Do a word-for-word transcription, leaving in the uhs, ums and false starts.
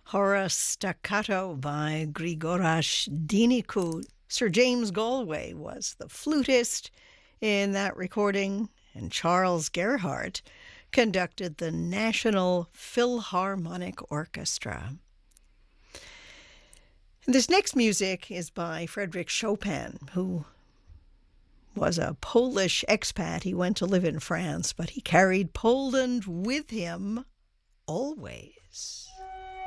Hora Staccato by Grigoras Dinicu. Sir James Galway was the flutist in that recording, and Charles Gerhardt conducted the National Philharmonic Orchestra. This next music is by Frédéric Chopin, who was a Polish expat. He went to live in France, but he carried Poland with him always.